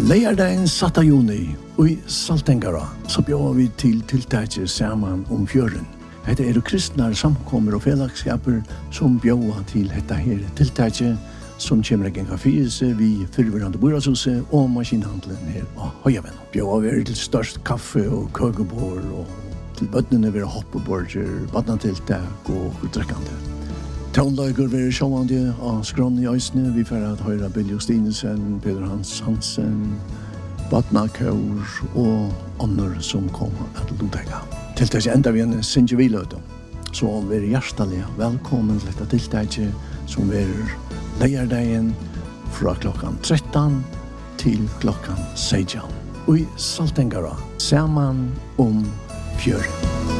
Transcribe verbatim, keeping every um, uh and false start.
Leierdagen satta juni i Saltengara så bjöd vi til tiltaket saman om fjøren. Hette er kristnar samkommer og fellagskaper som bjöd til dette her tiltaket som kommer en kafése vi fyrverande boradshuset og maskinhandelen her på Høyaven. Bjöd vi til størst kaffe og køkebord og til bøttene vi hoppeborger, badnatiltak og utrekkande. Tonlager vi sjåvande av skrån i Øysene. Vi får at høyre Bill Justinesen, Peter Hans Hansen, Badna Kaur og andre som kommer at lutega. Til dess enda vi en sinje viløte. Så vi er hjertelig velkommen til dette tiltaket som vi er leierdagen fra klokkan tretton til klokkan seksten. Og i Saltengara, saman om fjøren.